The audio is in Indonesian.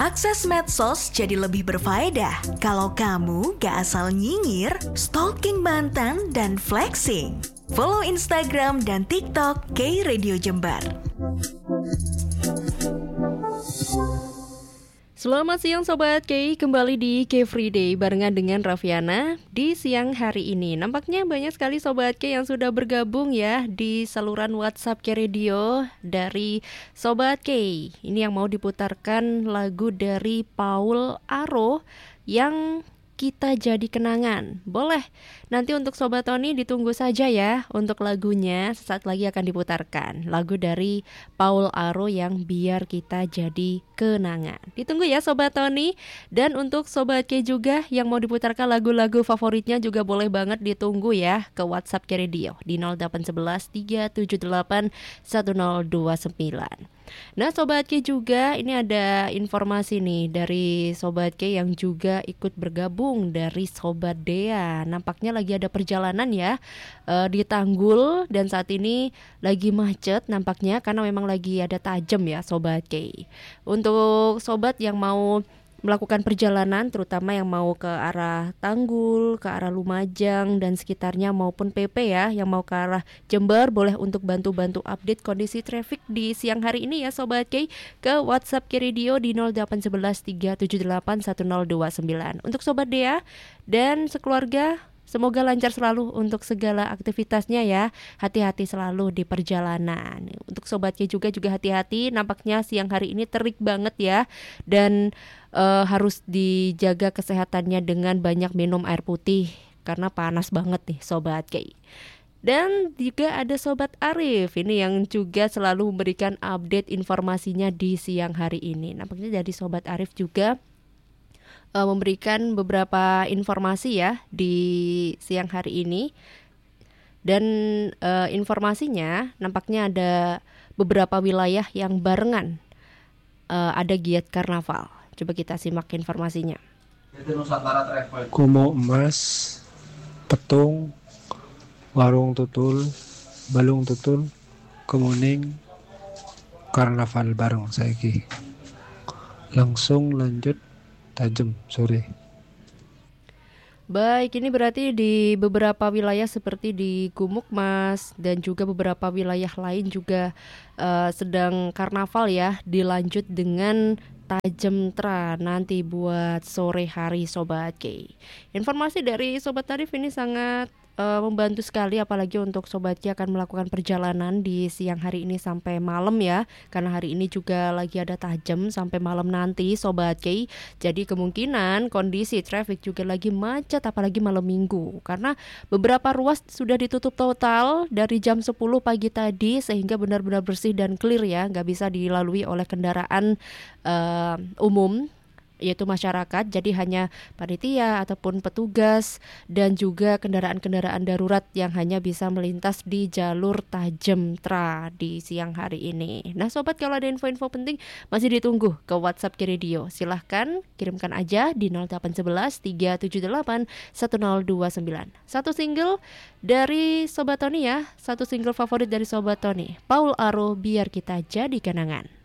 Akses medsos jadi lebih berfaedah kalau kamu gak asal nyinyir, stalking mantan, dan flexing. Follow Instagram dan TikTok K Radio Jember. Selamat siang Sobat K, kembali di K Free Day barengan dengan Raffiana di siang hari ini. Nampaknya banyak sekali Sobat K yang sudah bergabung ya di saluran WhatsApp K Radio dari Sobat K. Ini yang mau diputarkan lagu dari Paul Aro yang Kita Jadi Kenangan. Boleh, nanti untuk Sobat Tony ditunggu saja ya untuk lagunya. Sesaat lagi akan diputarkan lagu dari Paul Aro yang Biar Kita Jadi Kenangan. Ditunggu ya Sobat Tony. Dan untuk Sobat K juga yang mau diputarkan lagu-lagu favoritnya juga boleh banget ditunggu ya ke WhatsApp K Radio di 0811 378 1029. Nah Sobat K juga ini ada informasi nih dari Sobat K yang juga ikut bergabung dari Sobat Dea. Nampaknya lagi ada perjalanan ya di Tanggul dan saat ini lagi macet nampaknya karena memang lagi ada tajam ya Sobat K. Untuk Sobat yang mau melakukan perjalanan terutama yang mau ke arah Tanggul, ke arah Lumajang dan sekitarnya maupun PP ya yang mau ke arah Jember boleh untuk bantu-bantu update kondisi traffic di siang hari ini ya Sobat K ke WhatsApp K Radio di 0811 378 1029. Untuk Sobat Dea dan sekeluarga semoga lancar selalu untuk segala aktivitasnya ya. Hati-hati selalu di perjalanan. Untuk Sobat K juga hati-hati. Nampaknya siang hari ini terik banget ya. Dan harus dijaga kesehatannya dengan banyak minum air putih. Karena panas banget nih Sobat K. Dan juga ada Sobat Arif. Ini yang juga selalu memberikan update informasinya di siang hari ini. Nampaknya dari Sobat Arif juga memberikan beberapa informasi ya di siang hari ini. Dan informasinya nampaknya ada beberapa wilayah yang barengan ada giat karnaval. Coba kita simak informasinya. Kumo Emas, Petung, Warung Tutul, Balung Tutul, Kemuning, karnaval bareng saiki. Langsung lanjut Tajem sore. Baik, ini berarti di beberapa wilayah seperti di Gumukmas dan juga beberapa wilayah lain juga sedang karnaval ya, dilanjut dengan Tajem Tra nanti buat sore hari Sobat K. Informasi dari Sobat Arif ini sangat membantu sekali apalagi untuk Sobat K akan melakukan perjalanan di siang hari ini sampai malam ya. Karena hari ini juga lagi ada Tajem sampai malam nanti Sobat K. Jadi kemungkinan kondisi traffic juga lagi macet apalagi malam minggu. Karena beberapa ruas sudah ditutup total dari jam 10 pagi tadi sehingga benar-benar bersih dan clear ya. Gak bisa dilalui oleh kendaraan umum yaitu masyarakat, jadi hanya panitia ataupun petugas dan juga kendaraan-kendaraan darurat yang hanya bisa melintas di jalur Tajem Tra di siang hari ini. Nah Sobat, kalau ada info-info penting masih ditunggu ke WhatsApp K Radio. Silahkan kirimkan aja di 0811 378 1029. Satu single dari Sobat Tony ya, satu single favorit dari Sobat Tony, Paul Aro, Biar Kita Jadi Kenangan.